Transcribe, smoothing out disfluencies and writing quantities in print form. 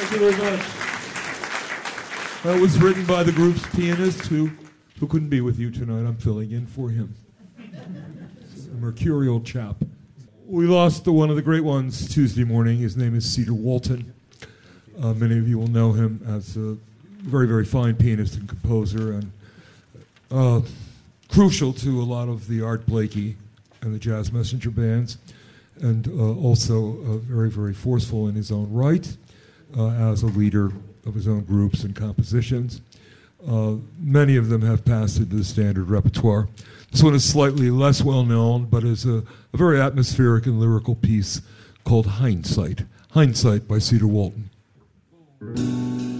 Thank you very much. That was written by the group's pianist who couldn't be with you tonight. I'm filling in for him. A mercurial chap. We lost one of the great ones Tuesday morning. His name is Cedar Walton. Many of you will know him as a very, very fine pianist and composer, and crucial to a lot of the Art Blakey and the Jazz Messenger bands, and also very, very forceful in his own right as a leader of his own groups and compositions. Many of them have passed into the standard repertoire. This one is slightly less well known, but is a very atmospheric and lyrical piece called Hindsight. Hindsight by Cedar Walton.